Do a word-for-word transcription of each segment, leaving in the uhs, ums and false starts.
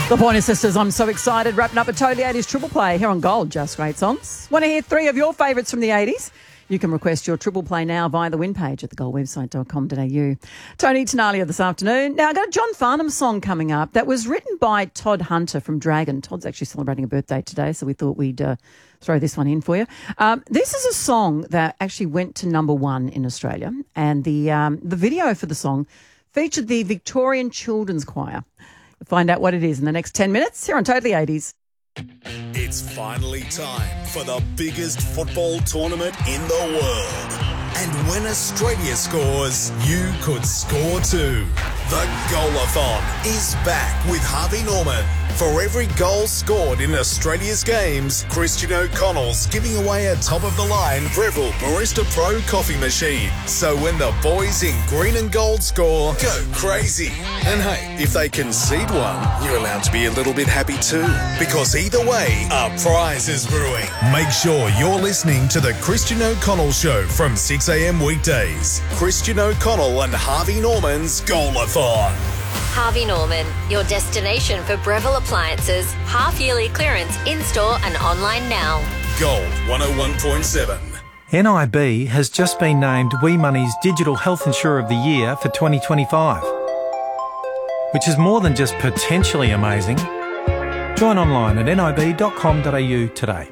The Pointer Sisters, I'm so excited. Wrapping up a Totally eighties triple play here on Gold, Just Great Songs. Want to hear three of your favourites from the eighties? You can request your triple play now via the win page at the gold website dot com dot a u. Tony Tenalia this afternoon. Now, I've got a John Farnham song coming up that was written by Todd Hunter from Dragon. Todd's actually celebrating a birthday today, so we thought we'd uh, throw this one in for you. Um, this is a song that actually went to number one in Australia, and the um, the video for the song featured the Victorian Children's Choir. We'll find out what it is in the next ten minutes here on Totally eighties. It's finally time for the biggest football tournament in the world. And when Australia scores, you could score too. The Goal-a-thon is back with Harvey Norman. For every goal scored in Australia's games, Christian O'Connell's giving away a top-of-the-line Breville Barista Pro coffee machine. So when the boys in green and gold score, go crazy. And hey, if they concede one, you're allowed to be a little bit happy too. Because either way, a prize is brewing. Make sure you're listening to the Christian O'Connell Show from six a m weekdays. Christian O'Connell and Harvey Norman's Goal-a-thon. Harvey Norman, your destination for Breville appliances, half-yearly clearance in-store and online now. Gold one oh one point seven. N I B has just been named WeMoney's Digital Health Insurer of the Year for twenty twenty-five, which is more than just potentially amazing. Join online at n i b dot com dot a u today.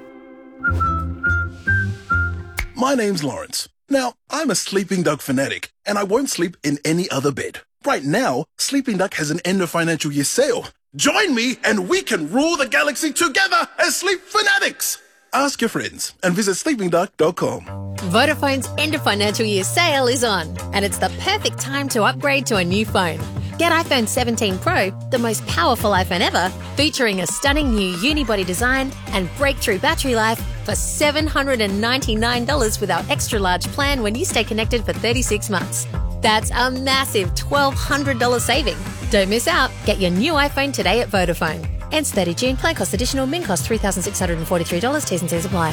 My name's Lawrence. Now, I'm a Sleeping Duck fanatic, and I won't sleep in any other bed. Right now, Sleeping Duck has an end of financial year sale. Join me and we can rule the galaxy together as Sleep Fanatics. Ask your friends and visit sleeping duck dot com. Vodafone's end of financial year sale is on, and it's the perfect time to upgrade to a new phone. Get iPhone seventeen Pro, the most powerful iPhone ever, featuring a stunning new unibody design and breakthrough battery life for seven hundred ninety-nine dollars with our extra large plan when you stay connected for thirty-six months. That's a massive twelve hundred dollars saving. Don't miss out. Get your new iPhone today at Vodafone. Ends thirty June. Plan cost additional. Min cost three thousand six hundred forty-three dollars. T's and C's apply.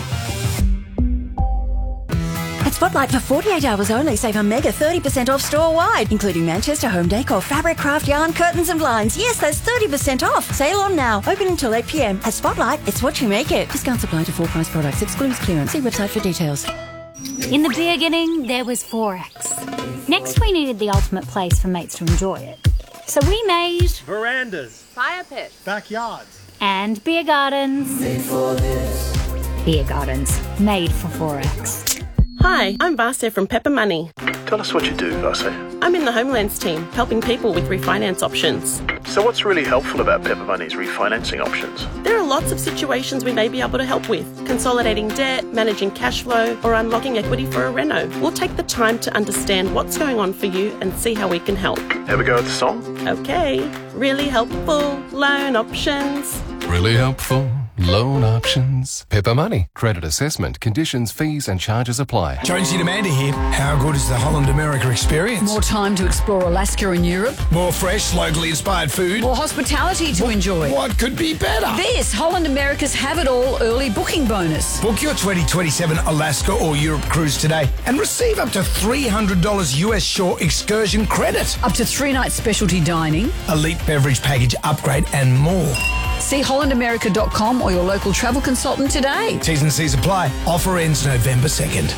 At Spotlight for forty-eight hours only, save a mega thirty percent off store-wide, including Manchester home decor, fabric, craft, yarn, curtains and blinds. Yes, that's thirty percent off. Sale on now. Open until eight p m. At Spotlight, it's what you make it. Discounts apply to full-price products. Excludes clearance. See website for details. In the beginning, there was Forex. Next, we needed the ultimate place for mates to enjoy it. So we made verandas, fire pits, backyards, and beer gardens. Made for this. Beer gardens, made for Forex. Hi, I'm Vasya from Pepper Money. Tell us what you do, Vasya. I'm in the Homelands team, helping people with refinance options. So what's really helpful about Pepper Money's refinancing options? There are lots of situations we may be able to help with. Consolidating debt, managing cash flow, or unlocking equity for a reno. We'll take the time to understand what's going on for you and see how we can help. Have a go at the song? Okay. Really helpful loan options. Really helpful loan options. Pepper Money. Credit assessment. Conditions, fees and charges apply. Jonesy and Amanda here. How good is the Holland America experience? More time to explore Alaska and Europe. More fresh, locally inspired food. More hospitality to what, enjoy. What could be better? This Holland America's Have It All early booking bonus. Book your twenty twenty-seven Alaska or Europe cruise today and receive up to three hundred dollars U S shore excursion credit. Up to three nights specialty dining. Elite beverage package upgrade and more. See holland america dot com or your local travel consultant today. T's and C's apply. Offer ends November second.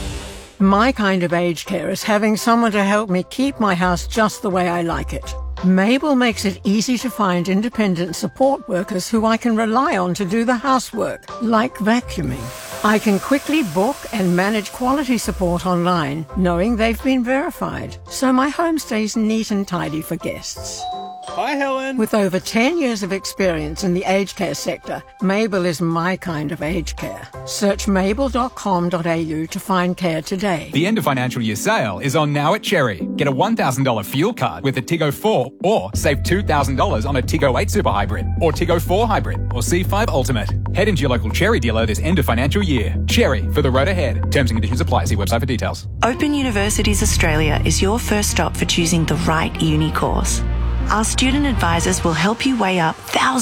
My kind of aged care is having someone to help me keep my house just the way I like it. Mabel makes it easy to find independent support workers who I can rely on to do the housework, like vacuuming. I can quickly book and manage quality support online, knowing they've been verified, so my home stays neat and tidy for guests. Hi, Helen. With over ten years of experience in the aged care sector, Mabel is my kind of aged care. Search mabel dot com dot a u to find care today. The end of financial year sale is on now at Cherry. Get a one thousand dollars fuel card with a Tiggo four or save two thousand dollars on a Tiggo eight Super Hybrid or Tiggo four Hybrid or C five Ultimate. Head into your local Cherry dealer this end of financial year. Cherry, for the road ahead. Terms and conditions apply. See website for details. Open Universities Australia is your first stop for choosing the right uni course. Our student advisors will help you weigh up thousands